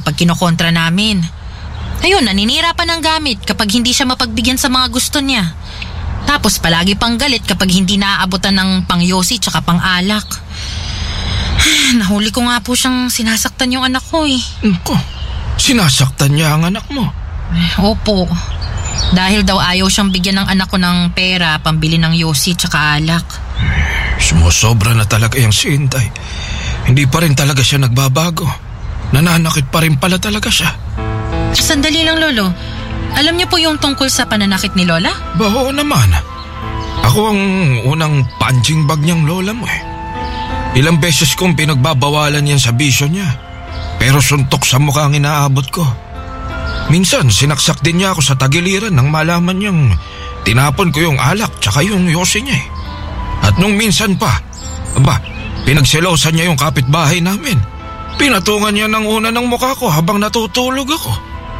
kapag kinokontra namin. Ayun, naninira pa ng gamit kapag hindi siya mapagbigyan sa mga gusto niya. Tapos palagi pang galit kapag hindi naaabutan ng pangyosi tsaka pang-alak. Nahuli ko nga po siyang sinasaktan yung anak ko eh. Ko, sinasaktan niya ang anak mo? Opo. Dahil daw ayaw siyang bigyan ng anak ko ng pera pambili ng yosi tsaka alak. Sumusobra na talaga yung si Inday. Hindi pa rin talaga siya nagbabago. Nananakit pa rin pala talaga siya. Sandali lang, Lolo. Alam niyo po yung tungkol sa pananakit ni Lola? Oo naman. Ako ang unang punching bag niyang lola mo eh. Ilang beses kong pinagbabawalan yan sa bisyo niya. Pero suntok sa mukha ang inaabot ko. Minsan sinaksak din niya ako sa tagiliran nang malaman niyang tinapon ko yung alak tsaka yung yosi niya eh. At nung minsan pa, pinagselosan niya yung kapitbahay namin. Pinatungan niya ng una ng mukha ko habang natutulog ako.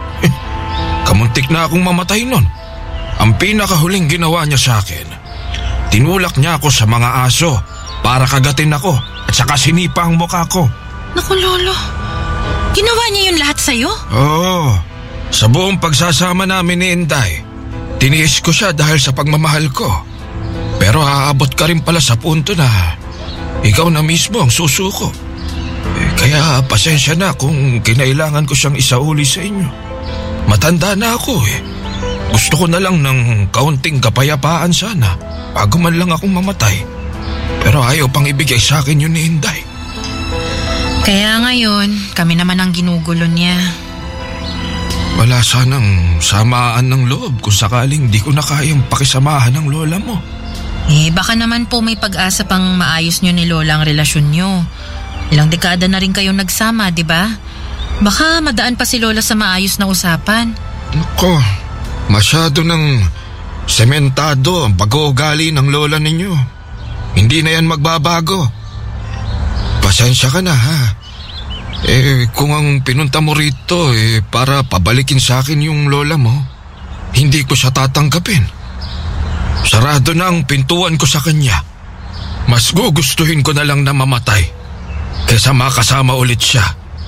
Kamuntik na akong mamatay nun. Ang pinakahuling ginawa niya sa akin, tinulak niya ako sa mga aso para kagatin ako at saka sinipa ang mukha ko. Naku, Lolo. Ginawa niya yun lahat sa'yo? Oo. Sa buong pagsasama namin ni Inday, tiniis ko siya dahil sa pagmamahal ko. Pero aabot ka rin pala sa punto na ikaw na mismo ang susuko. Kaya pasensya na kung kinailangan ko siyang isauli sa inyo. Matanda na ako eh. Gusto ko na lang ng kaunting kapayapaan sana bago man lang akong mamatay. Pero ayaw pang ibigay sa akin yun ni Inday. Kaya ngayon, kami naman ang ginugulo niya. Wala sanang samaan ng loob kung sakaling di ko na kayang pakisamahan ng lola mo. Baka naman po may pag-asa pang maayos niyo ni Lola ang relasyon niyo. Ilang dekada na rin kayong nagsama, di ba? Baka madaan pa si Lola sa maayos na usapan. Nako, masyado ng sementado ang pag-uugali ng lola ninyo. Hindi na yan magbabago. Pasensya ka na ha. Kung ang pinunta mo rito para pabalikin sa akin yung lola mo, hindi ko siya tatanggapin. Sarado na ang pintuan ko sa kanya. Mas gugustuhin ko na lang na mamatay kaysa makasama ulit siya.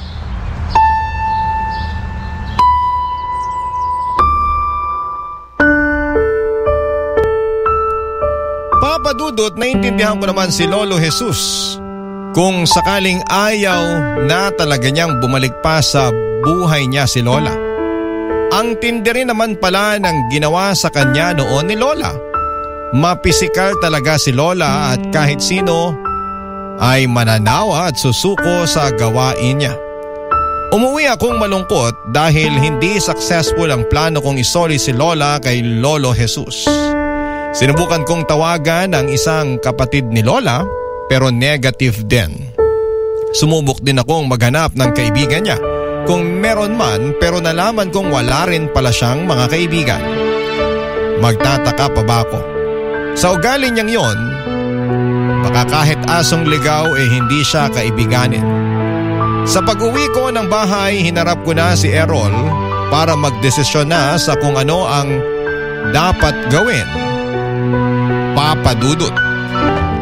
Papa Dudut, naiintindihan ko naman si Lolo Jesus. Kung sakaling ayaw na talaga niyang bumalik pa sa buhay niya si Lola. Ang tindi rin naman pala ng ginawa sa kanya noon ni Lola. Mapisikal talaga si Lola at kahit sino ay mananawa at susuko sa gawain niya. Umuwi akong malungkot dahil hindi successful ang plano kong isoli si Lola kay Lolo Jesus. Sinubukan kong tawagan ang isang kapatid ni Lola pero negative din. Sumubok din akong maghanap ng kaibigan niya kung meron man, pero nalaman kong wala rin pala siyang mga kaibigan. Magtataka pa ba ako? Sa ugali niyang yon, baka kahit asong ligaw hindi siya kaibiganin. Sa pag-uwi ko ng bahay, hinarap ko na si Errol para magdesisyon na sa kung ano ang dapat gawin. Papa Dudut.